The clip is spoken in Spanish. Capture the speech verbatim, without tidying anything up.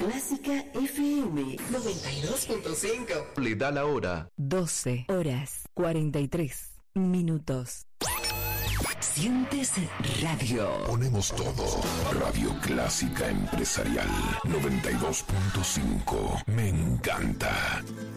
Clásica F M noventa y dos punto cinco. Le da la hora. doce horas cuarenta y tres minutos. Sientes radio. Ponemos todo. Radio Clásica Empresarial noventa y dos punto cinco. Me encanta.